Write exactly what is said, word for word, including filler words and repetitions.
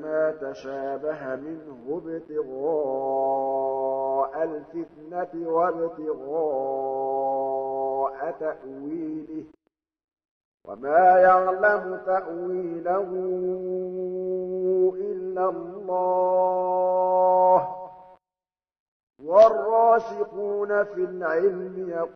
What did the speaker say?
ما تشابه منه ابتغاء الفتنة وابتغاء تأويله وما يعلم تأويله إلا الله والراسخون في العلم